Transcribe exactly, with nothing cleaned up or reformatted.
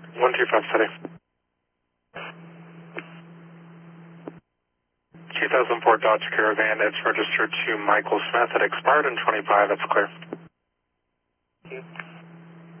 one two five steady. two thousand four Dodge Caravan, it's registered to Michael Smith. It expired in twenty-five, it's clear. Thank you.